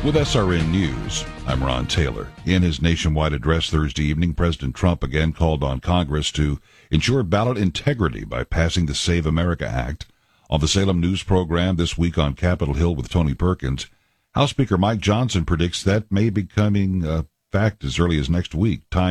With SRN News, I'm Ron Taylor. In his nationwide address Thursday evening, President Trump again called on Congress to ensure ballot integrity by passing the Save America Act. On the Salem News program this week on Capitol Hill with Tony Perkins, House Speaker Mike Johnson predicts that may be coming fact as early as next week. Time